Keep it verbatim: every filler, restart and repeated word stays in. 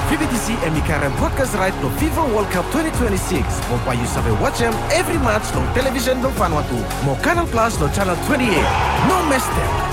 V B T C e mikaran podcast right no FIFA World Cup twenty twenty-six. Pompa you sabe watch them every match no television no Vanuatu. Mo Canal Plus no channel twenty-eight. No miss them.